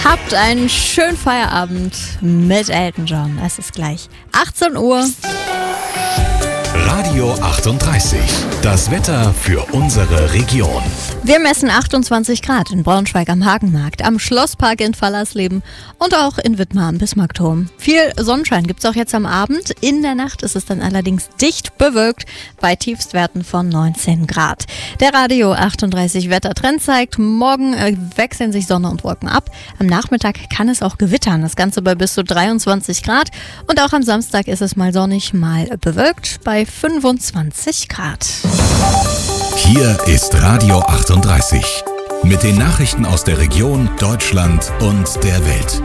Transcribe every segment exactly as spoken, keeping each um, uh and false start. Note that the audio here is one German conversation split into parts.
Habt einen schönen Feierabend mit Elton John. Es ist gleich achtzehn Uhr. Radio achtunddreißig. Das Wetter für unsere Region. Wir messen achtundzwanzig Grad in Braunschweig am Hagenmarkt, am Schlosspark in Fallersleben und auch in Wittmar am Bismarckturm. Viel Sonnenschein gibt es auch jetzt am Abend. In der Nacht ist es dann allerdings dicht bewölkt bei Tiefstwerten von neunzehn Grad. Der Radio achtunddreißig Wettertrend zeigt, morgen äh, wechseln sich Sonne und Wolken ab. Am Nachmittag kann es auch gewittern, das Ganze bei bis zu dreiundzwanzig Grad. Und auch am Samstag ist es mal sonnig, mal bewölkt bei fünfundzwanzig Grad. Hier ist Radio achtunddreißig mit den Nachrichten aus der Region, Deutschland und der Welt.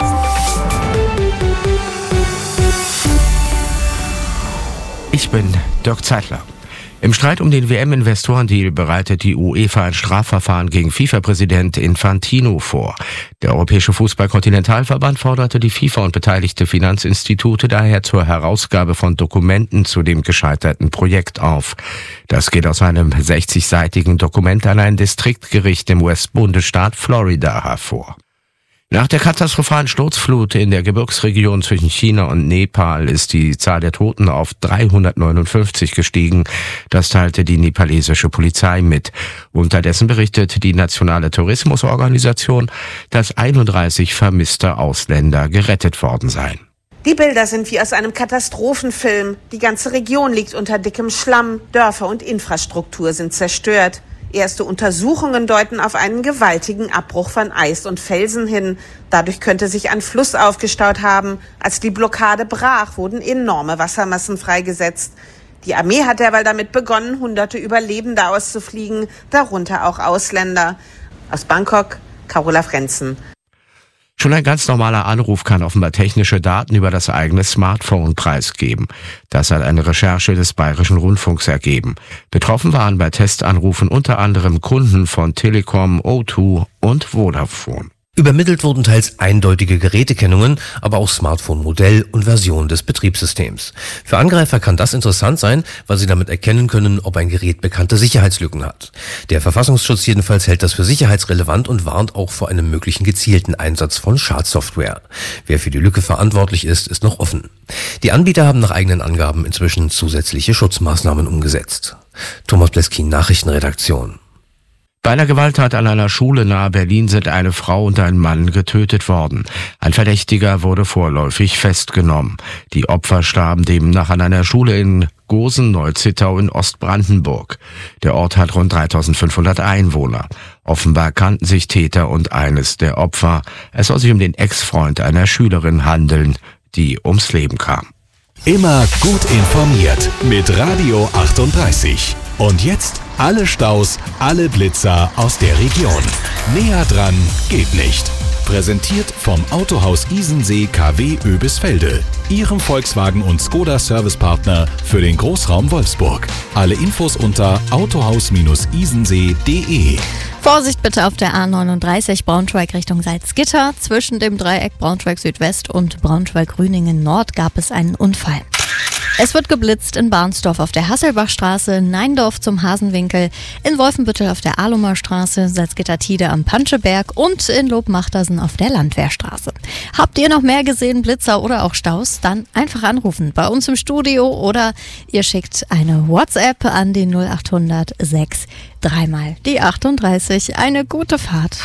Ich bin Dirk Zeitler. Im Streit um den W M-Investorendeal bereitet die UEFA ein Strafverfahren gegen FIFA-Präsident Infantino vor. Der Europäische Fußball-Kontinentalverband forderte die FIFA und beteiligte Finanzinstitute daher zur Herausgabe von Dokumenten zu dem gescheiterten Projekt auf. Das geht aus einem sechzigseitigen Dokument an ein Distriktgericht im U S-Bundesstaat Florida hervor. Nach der katastrophalen Sturzflut in der Gebirgsregion zwischen China und Nepal ist die Zahl der Toten auf dreihundertneunundfünfzig gestiegen. Das teilte die nepalesische Polizei mit. Unterdessen berichtet die Nationale Tourismusorganisation, dass einunddreißig vermisste Ausländer gerettet worden seien. Die Bilder sind wie aus einem Katastrophenfilm. Die ganze Region liegt unter dickem Schlamm. Dörfer und Infrastruktur sind zerstört. Erste Untersuchungen deuten auf einen gewaltigen Abbruch von Eis und Felsen hin. Dadurch könnte sich ein Fluss aufgestaut haben. Als die Blockade brach, wurden enorme Wassermassen freigesetzt. Die Armee hat derweil damit begonnen, hunderte Überlebende auszufliegen, darunter auch Ausländer. Aus Bangkok, Carola Frenzen. Schon ein ganz normaler Anruf kann offenbar technische Daten über das eigene Smartphone preisgeben. Das hat eine Recherche des Bayerischen Rundfunks ergeben. Betroffen waren bei Testanrufen unter anderem Kunden von Telekom, O zwei und Vodafone. Übermittelt wurden teils eindeutige Gerätekennungen, aber auch Smartphone-Modell und Version des Betriebssystems. Für Angreifer kann das interessant sein, weil sie damit erkennen können, ob ein Gerät bekannte Sicherheitslücken hat. Der Verfassungsschutz jedenfalls hält das für sicherheitsrelevant und warnt auch vor einem möglichen gezielten Einsatz von Schadsoftware. Wer für die Lücke verantwortlich ist, ist noch offen. Die Anbieter haben nach eigenen Angaben inzwischen zusätzliche Schutzmaßnahmen umgesetzt. Thomas Bleskin, Nachrichtenredaktion. Bei einer Gewalttat an einer Schule nahe Berlin sind eine Frau und ein Mann getötet worden. Ein Verdächtiger wurde vorläufig festgenommen. Die Opfer starben demnach an einer Schule in Gosen-Neuzittau in Ostbrandenburg. Der Ort hat rund dreitausendfünfhundert Einwohner. Offenbar kannten sich Täter und eines der Opfer. Es soll sich um den Ex-Freund einer Schülerin handeln, die ums Leben kam. Immer gut informiert mit Radio achtunddreißig. Und jetzt alle Staus, alle Blitzer aus der Region. Näher dran geht nicht. Präsentiert vom Autohaus Isensee K W Oebisfelde, Ihrem Volkswagen und Skoda Servicepartner für den Großraum Wolfsburg. Alle Infos unter autohaus isensee punkt de. Vorsicht bitte auf der A neununddreißig Braunschweig Richtung Salzgitter. Zwischen dem Dreieck Braunschweig Südwest und Braunschweig-Grüningen Nord gab es einen Unfall. Es wird geblitzt in Barnsdorf auf der Hasselbachstraße, Neindorf zum Hasenwinkel, in Wolfenbüttel auf der Alomer Straße, Salzgitter-Tide am Panscheberg und in Lobmachtersen auf der Landwehrstraße. Habt ihr noch mehr gesehen, Blitzer oder auch Staus? Dann einfach anrufen bei uns im Studio oder ihr schickt eine WhatsApp an die null achthundert sechs dreimal die achtunddreißig. Eine gute Fahrt.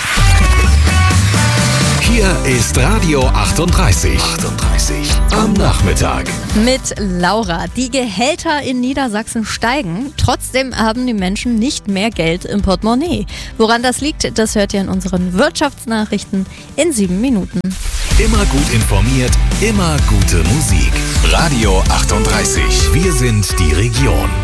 Hier ist Radio achtunddreißig. achtunddreißig am Nachmittag. Mit Laura. Die Gehälter in Niedersachsen steigen. Trotzdem haben die Menschen nicht mehr Geld im Portemonnaie. Woran das liegt, das hört ihr in unseren Wirtschaftsnachrichten in sieben Minuten. Immer gut informiert, immer gute Musik. Radio achtunddreißig. Wir sind die Region.